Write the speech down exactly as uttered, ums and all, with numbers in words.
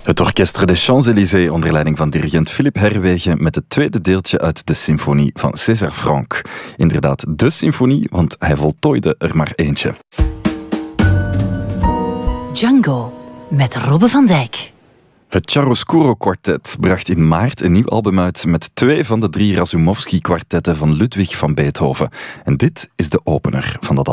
Het Orchestre des Champs-Élysées onder leiding van dirigent Philippe Herwegen met het tweede deeltje uit de symfonie van César Franck. Inderdaad, de symfonie, want hij voltooide er maar eentje. Django met Robbe van Dijk. Het Chiaroscuro Quartet bracht in maart een nieuw album uit met twee van de drie Razumovsky-kwartetten van Ludwig van Beethoven. En dit is de opener van dat album.